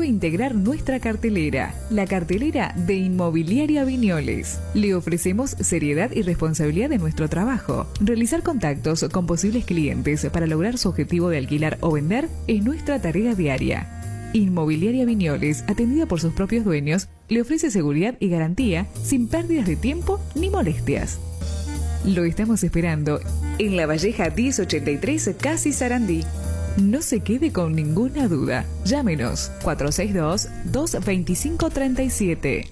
vuelve a integrar nuestra cartelera, la cartelera de Inmobiliaria Viñoles. Le ofrecemos seriedad y responsabilidad en nuestro trabajo. Realizar contactos con posibles clientes para lograr su objetivo de alquilar o vender es nuestra tarea diaria. Inmobiliaria Viñoles, atendida por sus propios dueños, le ofrece seguridad y garantía sin pérdidas de tiempo ni molestias. Lo estamos esperando en La Valleja 1083, Casi Sarandí. No se quede con ninguna duda. Llámenos 462-225-37.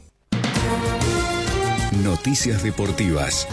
Noticias deportivas.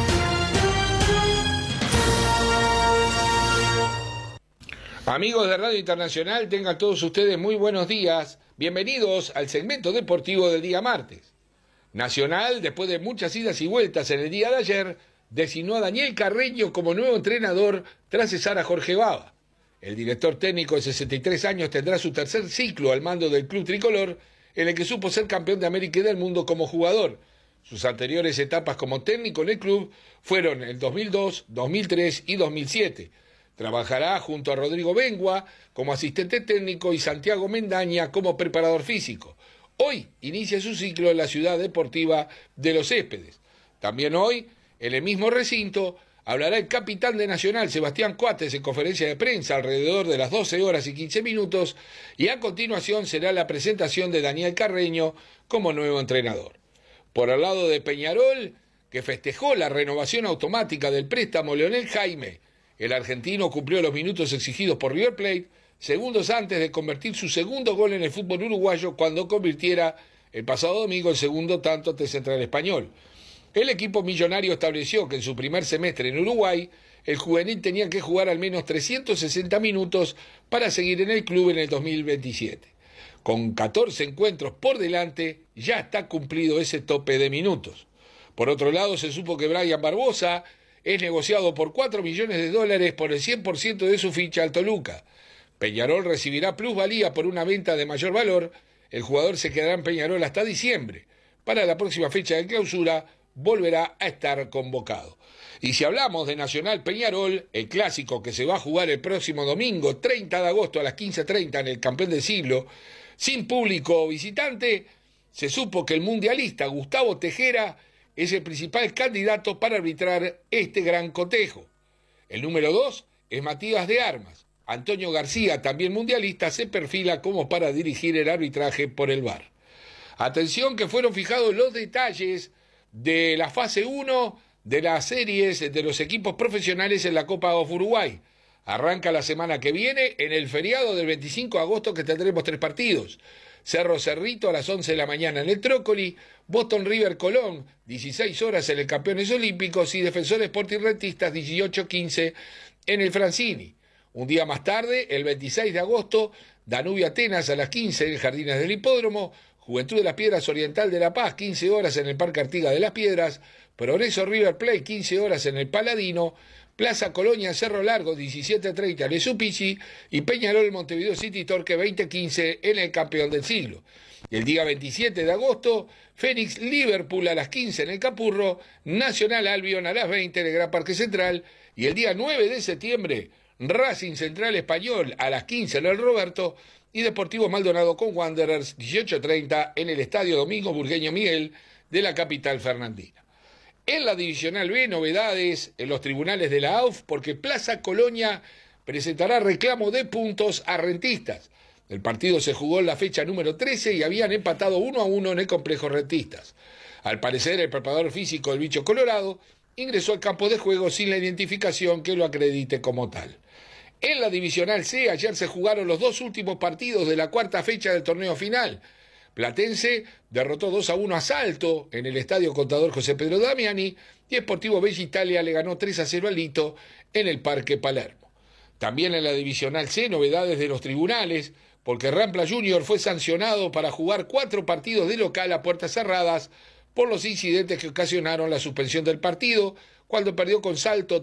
Amigos de Radio Internacional, tengan todos ustedes muy buenos días. Bienvenidos al segmento deportivo del día martes. Nacional, después de muchas idas y vueltas en el día de ayer, designó a Daniel Carreño como nuevo entrenador tras cesar a Jorge Baba. El director técnico de 63 años tendrá su tercer ciclo al mando del club tricolor, en el que supo ser campeón de América y del mundo como jugador. Sus anteriores etapas como técnico en el club fueron el 2002, 2003 y 2007. Trabajará junto a Rodrigo Bengua como asistente técnico y Santiago Mendaña como preparador físico. Hoy inicia su ciclo en la ciudad deportiva de Los Céspedes. También hoy, en el mismo recinto, hablará el capitán de Nacional, Sebastián Coates, en conferencia de prensa alrededor de las 12 horas y 15 minutos, y a continuación será la presentación de Daniel Carreño como nuevo entrenador. Por el lado de Peñarol, que festejó la renovación automática del préstamo Leonel Jaime, el argentino cumplió los minutos exigidos por River Plate, segundos antes de convertir su segundo gol en el fútbol uruguayo cuando convirtiera el pasado domingo el segundo tanto ante Central Español. El equipo millonario estableció que en su primer semestre en Uruguay, el juvenil tenía que jugar al menos 360 minutos para seguir en el club en el 2027. Con 14 encuentros por delante, ya está cumplido ese tope de minutos. Por otro lado, se supo que Brian Barbosa es negociado por $4 millones por el 100% de su ficha al Toluca. Peñarol recibirá plusvalía por una venta de mayor valor. El jugador se quedará en Peñarol hasta diciembre. Para la próxima fecha de clausura, volverá a estar convocado. Y si hablamos de Nacional Peñarol, el clásico que se va a jugar el próximo domingo, 30 de agosto a las 15:30 en el Campeón del Siglo, sin público visitante, se supo que el mundialista Gustavo Tejera es el principal candidato para arbitrar este gran cotejo. El número 2 es Matías de Armas. Antonio García, también mundialista, se perfila como para dirigir el arbitraje por el VAR. Atención que fueron fijados los detalles de la fase 1 de las series de los equipos profesionales en la Copa of Uruguay. Arranca la semana que viene en el feriado del 25 de agosto que tendremos 3 partidos. Cerro Cerrito a las 11 de la mañana en el Trócoli, Boston River Colón, 16 horas en el Campeones Olímpicos y Defensor Sporting Rentistas, 18:15 en el Francini. Un día más tarde, el 26 de agosto, Danubio Atenas a las 15 en el Jardines del Hipódromo, Juventud de las Piedras Oriental de La Paz, 15 horas en el Parque Artigas de las Piedras, Progreso River Plate, 15 horas en el Paladino, Plaza Colonia Cerro Largo, 17:30 en el Supici, y Peñarol Montevideo City Torque, 20:15 en el Campeón del Siglo. El día 27 de agosto, Fénix Liverpool a las 15 en el Capurro, Nacional Albion a las 20 en el Gran Parque Central, y el día 9 de septiembre, Racing Central Español a las 15 en el Roberto, y Deportivo Maldonado con Wanderers, 18:30 en el Estadio Domingo Burgueño Miguel de la capital fernandina. En la Divisional B, novedades en los tribunales de la AUF, porque Plaza Colonia presentará reclamo de puntos a Rentistas. El partido se jugó en la fecha número 13 y habían empatado 1-1 en el complejo Rentistas. Al parecer, el preparador físico del Bicho Colorado ingresó al campo de juego sin la identificación que lo acredite como tal. En la Divisional C, ayer se jugaron los 2 últimos partidos de la cuarta fecha del torneo final. Platense derrotó 2-1 a Salto en el Estadio Contador José Pedro Damiani y Sportivo Bella Italia le ganó 3-0 a Lito en el Parque Palermo. También en la Divisional C, novedades de los tribunales, porque Rampla Junior fue sancionado para jugar 4 partidos de local a puertas cerradas por los incidentes que ocasionaron la suspensión del partido cuando perdió con Salus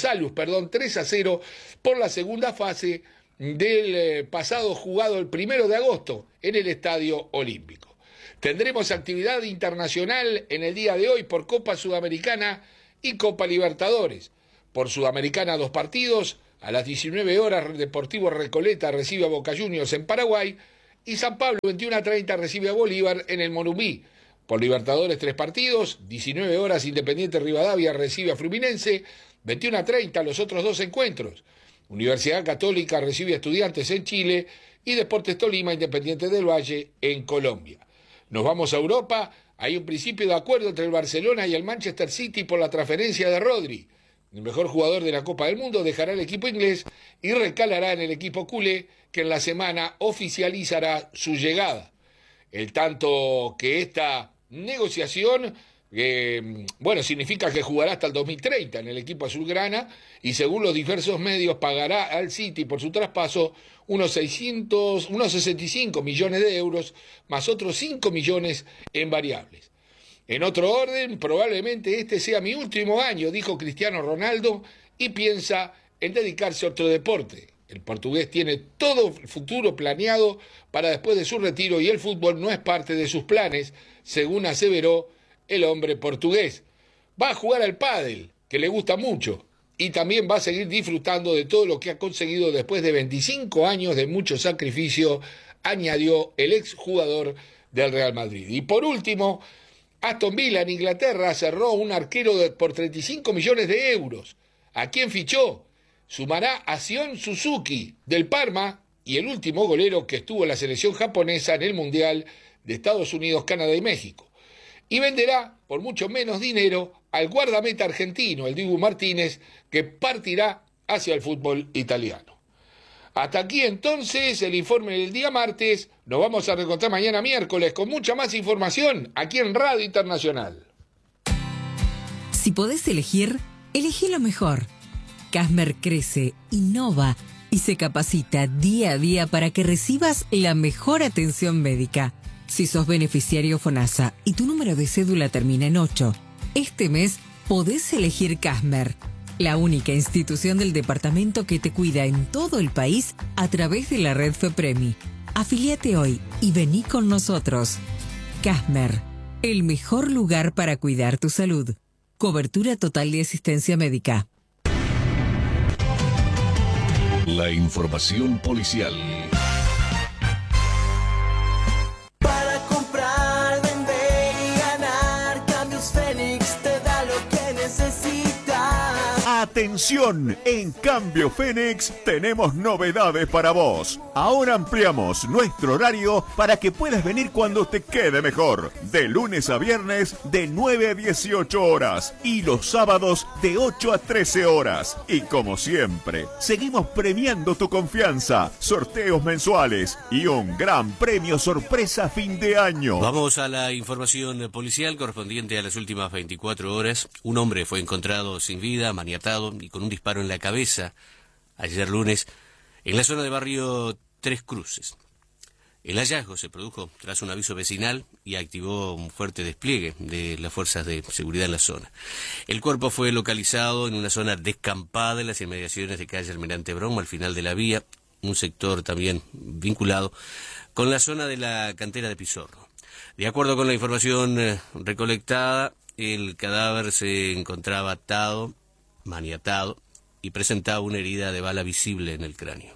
3-0 por la segunda fase del pasado jugado el 1 de agosto en el Estadio Olímpico. Tendremos actividad internacional en el día de hoy por Copa Sudamericana y Copa Libertadores. Por Sudamericana 2 partidos, a las 19 horas Deportivo Recoleta recibe a Boca Juniors en Paraguay Y San Pablo 21:30 recibe a Bolívar en el Morumbí. Por Libertadores 3 partidos, 19 horas Independiente Rivadavia recibe a Fluminense, 21:30 los otros 2 encuentros. Universidad Católica recibe a Estudiantes en Chile y Deportes Tolima Independiente del Valle en Colombia. Nos vamos a Europa, hay un principio de acuerdo entre el Barcelona y el Manchester City por la transferencia de Rodri. El mejor jugador de la Copa del Mundo dejará el equipo inglés y recalará en el equipo culé, que en la semana oficializará su llegada. El tanto que esta negociación, significa que jugará hasta el 2030 en el equipo azulgrana y según los diversos medios pagará al City por su traspaso unos 65 millones de euros más otros 5 millones en variables. En otro orden, probablemente este sea mi último año, dijo Cristiano Ronaldo, y piensa en dedicarse a otro deporte. El portugués tiene todo el futuro planeado para después de su retiro y el fútbol no es parte de sus planes, según aseveró el hombre portugués. Va a jugar al pádel, que le gusta mucho, y también va a seguir disfrutando de todo lo que ha conseguido después de 25 años de mucho sacrificio, añadió el exjugador del Real Madrid. Y por último, Aston Villa en Inglaterra cerró un arquero por 35 millones de euros. ¿A quién fichó? Sumará a Sion Suzuki del Parma y el último golero que estuvo en la selección japonesa en el Mundial de Estados Unidos, Canadá y México. Y venderá por mucho menos dinero al guardameta argentino, el Dibu Martínez, que partirá hacia el fútbol italiano. Hasta aquí entonces el informe del día martes. Nos vamos a reencontrar mañana miércoles con mucha más información aquí en Radio Internacional. Si podés elegir, elegí lo mejor. Casmer crece, innova y se capacita día a día para que recibas la mejor atención médica. Si sos beneficiario FONASA y tu número de cédula termina en 8, este mes podés elegir Casmer, la única institución del departamento que te cuida en todo el país a través de la red FEPREMI. Afiliate hoy y vení con nosotros. Casmer, el mejor lugar para cuidar tu salud. Cobertura total de asistencia médica. La información policial. Para comprar, vender y ganar, Cambios Fénix te da lo que necesitas. Atención, en Cambio Fénix tenemos novedades para vos. Ahora ampliamos nuestro horario para que puedas venir cuando te quede mejor. De lunes a viernes de 9 a 18 horas y los sábados de 8 a 13 horas. Y como siempre, seguimos premiando tu confianza, sorteos mensuales y un gran premio sorpresa a fin de año. Vamos a la información policial correspondiente a las últimas 24 horas. Un hombre fue encontrado sin vida, maniatado y con un disparo en la cabeza ayer lunes en la zona de barrio Tres Cruces. El hallazgo se produjo tras un aviso vecinal y activó un fuerte despliegue de las fuerzas de seguridad en la zona. El cuerpo fue localizado en una zona descampada en las inmediaciones de calle Almirante Brown, al final de la vía, un sector también vinculado con la zona de la cantera de Pizorro. De acuerdo con la información recolectada, el cadáver se encontraba atado, maniatado y presentaba una herida de bala visible en el cráneo.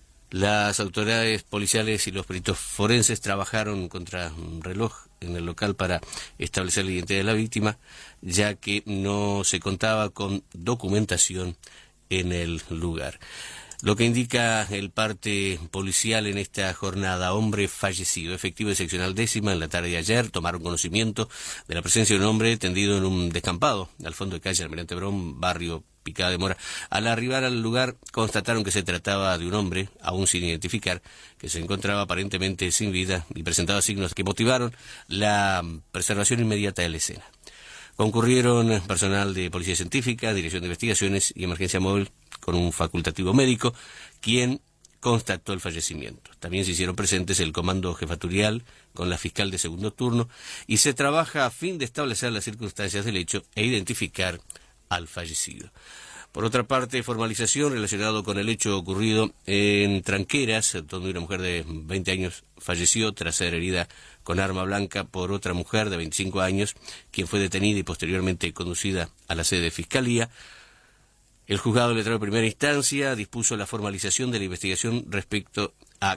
Las autoridades policiales y los peritos forenses trabajaron contra un reloj en el local para establecer la identidad de la víctima, ya que no se contaba con documentación en el lugar. Lo que indica el parte policial en esta jornada: hombre fallecido, efectivo de seccional 10ª en la tarde de ayer tomaron conocimiento de la presencia de un hombre tendido en un descampado al fondo de calle Almirante Brown, barrio Picada de Mora. Al arribar al lugar constataron que se trataba de un hombre, aún sin identificar, que se encontraba aparentemente sin vida y presentaba signos que motivaron la preservación inmediata de la escena. Concurrieron personal de Policía Científica, Dirección de Investigaciones y Emergencia Móvil con un facultativo médico, quien constató el fallecimiento. También se hicieron presentes el Comando Jefaturial con la fiscal de segundo turno y se trabaja a fin de establecer las circunstancias del hecho e identificar al fallecido. Por otra parte, formalización relacionado con el hecho ocurrido en Tranqueras, donde una mujer de 20 años falleció tras ser herida con arma blanca por otra mujer de 25 años, quien fue detenida y posteriormente conducida a la sede de Fiscalía. El juzgado letrado de primera instancia dispuso la formalización de la investigación respecto a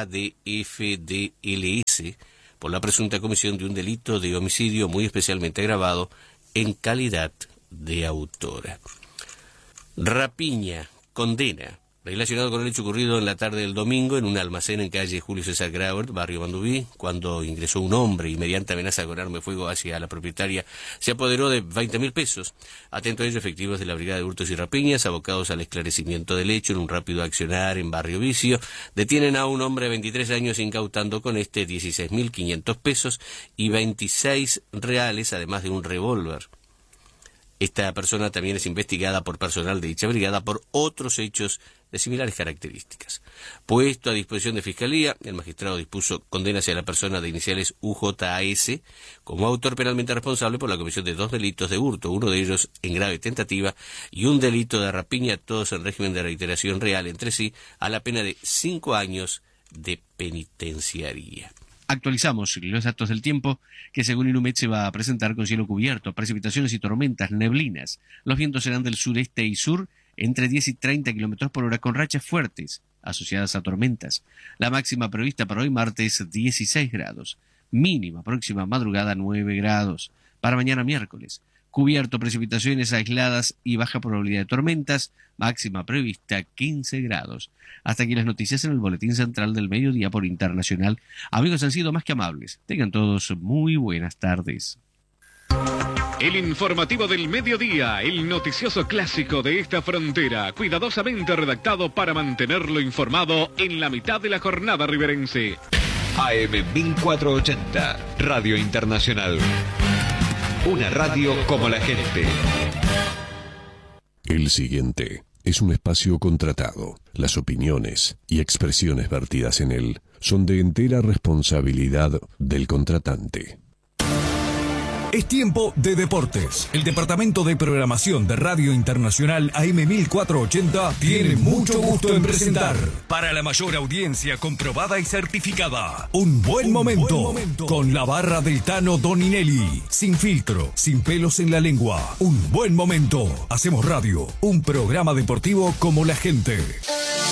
KDFDLS por la presunta comisión de un delito de homicidio muy especialmente agravado en calidad de autora. Rapiña, condena, relacionado con el hecho ocurrido en la tarde del domingo en un almacén en calle Julio César Graubert, barrio Mandubí, cuando ingresó un hombre y mediante amenaza con arma de fuego hacia la propietaria se apoderó de 20.000 pesos. Atento a ello, efectivos de la Brigada de Hurtos y Rapiñas, abocados al esclarecimiento del hecho en un rápido accionar en barrio Vicio, detienen a un hombre de 23 años incautando con 16.500 pesos y 26 reales, además de un revólver. Esta persona también es investigada por personal de dicha brigada por otros hechos de similares características. Puesto a disposición de Fiscalía, el magistrado dispuso condena hacia la persona de iniciales UJAS como autor penalmente responsable por la comisión de 2 delitos de hurto, uno de ellos en grave tentativa y un delito de rapiña, todos en régimen de reiteración real entre sí, a la pena de 5 años de penitenciaría. Actualizamos los datos del tiempo, que según Inumet se va a presentar con cielo cubierto, precipitaciones y tormentas, neblinas. Los vientos serán del sureste y sur entre 10 y 30 km por hora con rachas fuertes asociadas a tormentas. La máxima prevista para hoy martes 16 grados. Mínima próxima madrugada 9 grados. Para mañana miércoles, cubierto, precipitaciones aisladas y baja probabilidad de tormentas, máxima prevista 15 grados. Hasta aquí las noticias en el Boletín Central del Mediodía por Internacional. Amigos, han sido más que amables. Tengan todos muy buenas tardes. El informativo del mediodía, el noticioso clásico de esta frontera, cuidadosamente redactado para mantenerlo informado en la mitad de la jornada riverense. AM 1480, Radio Internacional. Una radio como la gente. El siguiente es un espacio contratado. Las opiniones y expresiones vertidas en él son de entera responsabilidad del contratante. Es tiempo de deportes. El departamento de programación de Radio Internacional AM 1480 tiene mucho gusto en presentar, para la mayor audiencia comprobada y certificada, un buen momento con la barra del Tano Doninelli. Sin filtro, sin pelos en la lengua. Un buen momento. Hacemos radio, un programa deportivo como la gente.